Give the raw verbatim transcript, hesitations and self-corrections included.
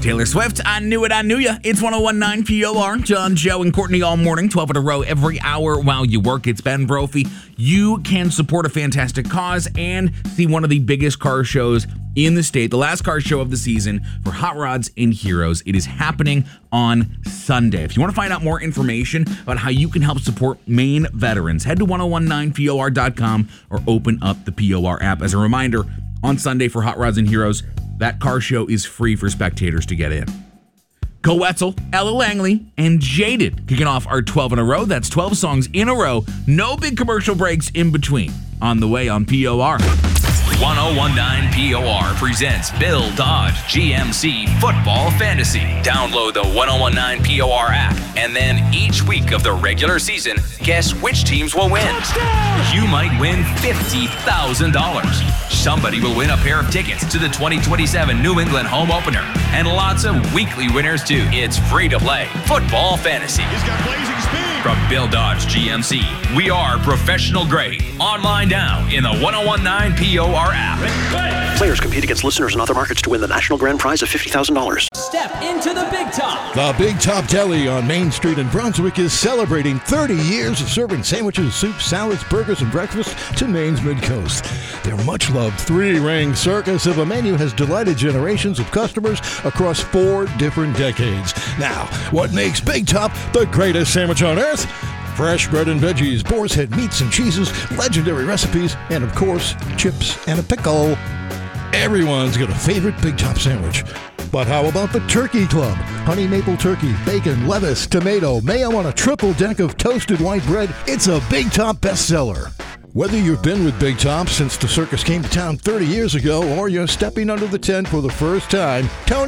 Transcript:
Taylor Swift, I Knew It, I Knew Ya. It's one oh one point nine P O R. John, Joe, and Courtney all morning, twelve in a row every hour while you work. It's Ben Brophy. You can support a fantastic cause and see one of the biggest car shows in the state, the last car show of the season for Hot Rods and Heroes. It is happening on Sunday. If you want to find out more information about how you can help support Maine veterans, head to ten nineteen P O R dot com or open up the P O R app. As a reminder, on Sunday for Hot Rods and Heroes, that car show is free for spectators to get in. Cole Wetzel, Ella Langley, and Jaded kicking off our twelve in a row. That's twelve songs in a row. No big commercial breaks in between. On the way on P O R. ten nineteen P O R presents Bill Dodge G M C Football Fantasy. Download the ten nineteen P O R app, and then each week of the regular season, guess which teams will win. Touchdown! You might win fifty thousand dollars. Somebody will win a pair of tickets to the twenty twenty-seven New England home opener, and lots of weekly winners too. It's free to play Football Fantasy. He's got blazing speed. From Bill Dodge G M C, we are professional grade. Online now in the ten nineteen P O R app. Players compete against listeners in other markets to win the national grand prize of fifty thousand dollars. Step into the Big Top. The Big Top Deli on Main Street in Brunswick is celebrating thirty years of serving sandwiches, soups, salads, burgers, and breakfast to Maine's Mid-Coast. Their much-loved three-ring circus of a menu has delighted generations of customers across four different decades. Now, what makes Big Top the greatest sandwich on earth? Fresh bread and veggies, boar's head meats and cheeses, legendary recipes, and of course, chips and a pickle. Everyone's got a favorite Big Top sandwich. But how about the Turkey Club? Honey maple turkey, bacon, lettuce, tomato, mayo on a triple deck of toasted white bread. It's a Big Top bestseller. Whether you've been with Big Top since the circus came to town thirty years ago or you're stepping under the tent for the first time, Tony